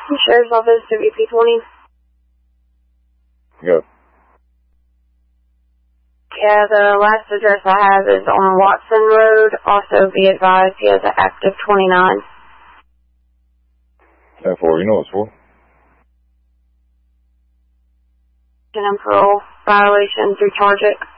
Sheriff's Office, WP20. Go. Yeah, the last address I have is on Watson Road. Also, be advised, he has an active 29. 10-4, you know what it's for? And parole violation through charge it.